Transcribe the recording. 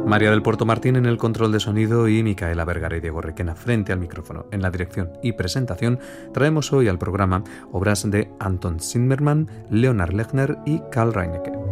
María del Puerto Martín en el control de sonido y Micaela Vergara y Diego Requena frente al micrófono. En la dirección y presentación traemos hoy al programa obras de Anton Zimmermann, Leonard Lechner y Karl Reinecke.